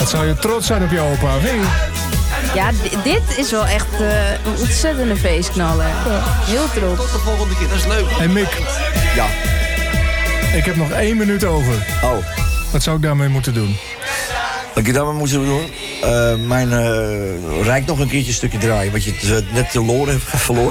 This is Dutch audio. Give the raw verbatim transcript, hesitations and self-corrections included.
Wat zou je trots zijn op je opa, vind je? Ja, d- dit is wel echt uh, een ontzettende feestknaller. Heel trots. Tot de volgende keer, dat is leuk. Hey Mick, Ja. ik heb nog één minuut over. Oh. Wat zou ik daarmee moeten doen? Wat ik daarmee moet doen? Uh, mijn uh, Rijk nog een keertje een stukje draaien. Wat je net verloren hebt. Verloren.